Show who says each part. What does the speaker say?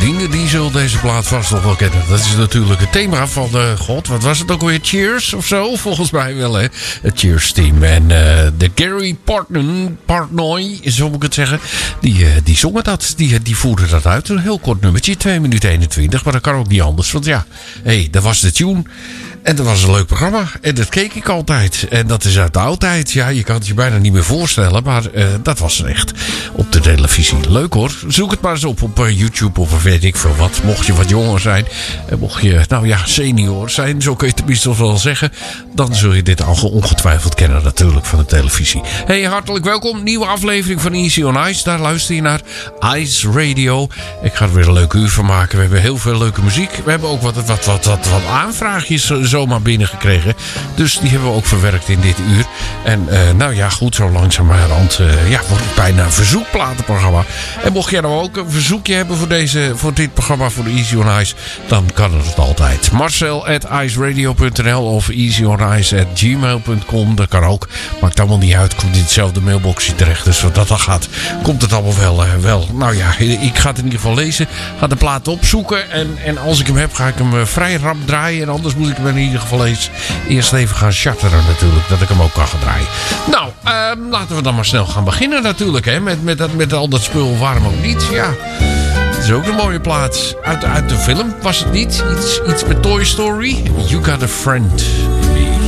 Speaker 1: vrienden die zullen deze plaat vast nog wel kennen. Dat is natuurlijk het thema van God, wat was het ook alweer? Cheers of zo? Volgens mij wel, hè? Het Cheers team. En de Gary Portnoy, zo moet ik het zeggen, die zongen dat. Die voerden dat uit. Een heel kort nummertje, 2 minuten 21. Maar dat kan ook niet anders. Want ja, dat was de tune. En dat was een leuk programma. En dat keek ik altijd. En dat is uit de oudheid. Ja, je kan het je bijna niet meer voorstellen. Maar dat was echt op de televisie. Leuk hoor. Zoek het maar eens op YouTube of weet ik veel wat. Mocht je wat jonger zijn. En mocht je, senior zijn. Zo kun je het tenminste wel zeggen. Dan zul je dit al ongetwijfeld kennen natuurlijk van de televisie. Hey, hartelijk welkom. Nieuwe aflevering van Easy on Ice. Daar luister je naar Ice Radio. Ik ga er weer een leuke uur van maken. We hebben heel veel leuke muziek. We hebben ook wat aanvraagjes zomaar binnengekregen. Dus die hebben we ook verwerkt in dit uur. En goed, zo langzamerhand wordt het bijna een verzoekplatenprogramma. En mocht jij nou ook een verzoekje hebben voor dit programma, voor de Easy on Ice, dan kan het altijd. Marcel@iceradio.nl of easyoниce@gmail.com. Dat kan ook. Maakt allemaal niet uit. Komt in hetzelfde mailboxje terecht. Dus wat dat dan gaat, komt het allemaal wel. Nou ja, ik ga het in ieder geval lezen. Ga de plaat opzoeken. En als ik hem heb, ga ik hem vrij rap draaien. En anders moet ik hem in ieder geval eerst even gaan chatteren natuurlijk. Dat ik hem ook kan gaan draaien. Nou, laten we dan maar snel gaan beginnen natuurlijk. Hè, met al dat spul. Waarom ook niet? Ja. Het is ook een mooie plaats. Uit de film was het niet. Iets met Toy Story. You Got a Friend.